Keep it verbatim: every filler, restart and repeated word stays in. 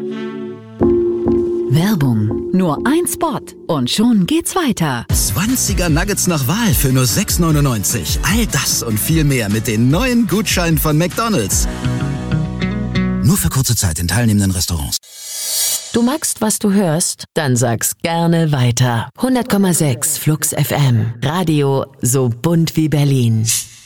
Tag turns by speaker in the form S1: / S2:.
S1: Werbung. Nur ein Spot und schon geht's weiter.
S2: zwanziger Nuggets nach Wahl für nur sechs neunundneunzig. All das und viel mehr mit den neuen Gutscheinen von McDonald's. Nur für kurze Zeit in teilnehmenden Restaurants.
S3: Du magst, was du hörst? Dann sag's gerne weiter. hundert Komma sechs Flux F M. Radio so bunt wie Berlin.